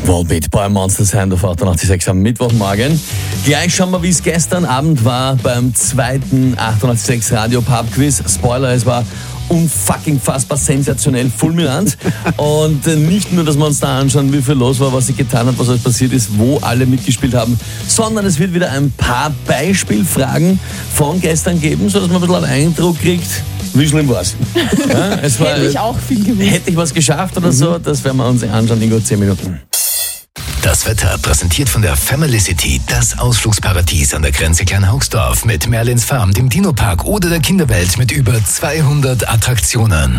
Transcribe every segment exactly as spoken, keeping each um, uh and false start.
Volbeat bei Monster Sound auf achtundachtzig Komma sechs am Mittwochmorgen. Gleich schauen wir, wie es gestern Abend war beim zweiten achtundachtzig Komma sechs Radio Pub Quiz. Spoiler, es war unfucking fassbar sensationell fulminant. Und nicht nur, dass wir uns da anschauen, wie viel los war, was sich getan hat, was alles passiert ist, wo alle mitgespielt haben, sondern es wird wieder ein paar Beispielfragen von gestern geben, sodass man ein bisschen einen Eindruck kriegt, wie schlimm war es? Ja, es war, hätte ich auch viel gewusst. Hätte ich was geschafft oder mhm. so, das werden wir uns anschauen in gut zehn Minuten. Das Wetter präsentiert von der Family City, das Ausflugsparadies an der Grenze Kleinhaugsdorf mit Merlins Farm, dem Dino-Park oder der Kinderwelt mit über zweihundert Attraktionen.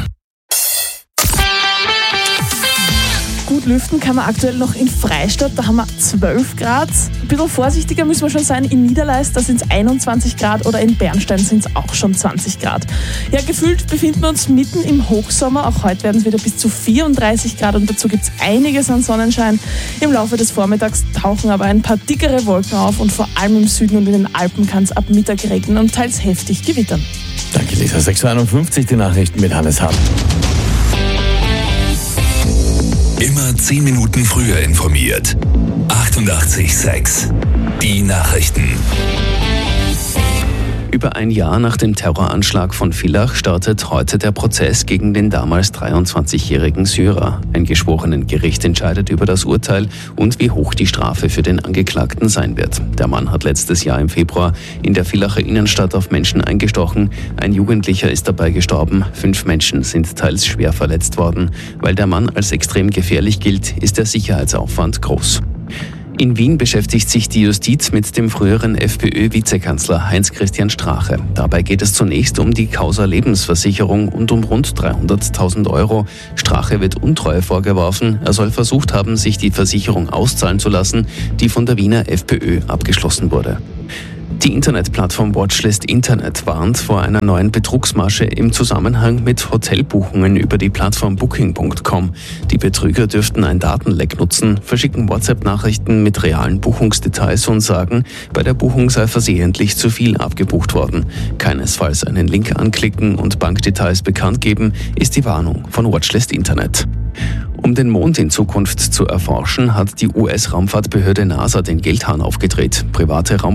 Gut lüften kann man aktuell noch in Freistadt, da haben wir zwölf Grad. Ein bisschen vorsichtiger müssen wir schon sein, in Niederleist, da sind es einundzwanzig Grad oder in Bernstein sind es auch schon zwanzig Grad. Ja, gefühlt befinden wir uns mitten im Hochsommer, auch heute werden es wieder bis zu vierunddreißig Grad und dazu gibt es einiges an Sonnenschein. Im Laufe des Vormittags tauchen aber ein paar dickere Wolken auf und vor allem im Süden und in den Alpen kann es ab Mittag regnen und teils heftig gewittern. Danke Lisa, sechs Uhr einundfünfzig, die Nachrichten mit Hannes Hart. Immer zehn Minuten früher informiert. achtundachtzig Komma sechs. Die Nachrichten. Über ein Jahr nach dem Terroranschlag von Villach startet heute der Prozess gegen den damals dreiundzwanzigjährigen Syrer. Ein Geschworenengericht entscheidet über das Urteil und wie hoch die Strafe für den Angeklagten sein wird. Der Mann hat letztes Jahr im Februar in der Villacher Innenstadt auf Menschen eingestochen. Ein Jugendlicher ist dabei gestorben. Fünf Menschen sind teils schwer verletzt worden. Weil der Mann als extrem gefährlich gilt, ist der Sicherheitsaufwand groß. In Wien beschäftigt sich die Justiz mit dem früheren FPÖ-Vizekanzler Heinz-Christian Strache. Dabei geht es zunächst um die Causa Lebensversicherung und um rund dreihunderttausend Euro. Strache wird Untreue vorgeworfen. Er soll versucht haben, sich die Versicherung auszahlen zu lassen, die von der Wiener FPÖ abgeschlossen wurde. Die Internetplattform Watchlist Internet warnt vor einer neuen Betrugsmasche im Zusammenhang mit Hotelbuchungen über die Plattform Booking Punkt com. Die Betrüger dürften ein Datenleck nutzen, verschicken WhatsApp-Nachrichten mit realen Buchungsdetails und sagen, bei der Buchung sei versehentlich zu viel abgebucht worden. Keinesfalls einen Link anklicken und Bankdetails bekannt geben, ist die Warnung von Watchlist Internet. Um den Mond in Zukunft zu erforschen, hat die U S-Raumfahrtbehörde NASA den Geldhahn aufgedreht. Private Raum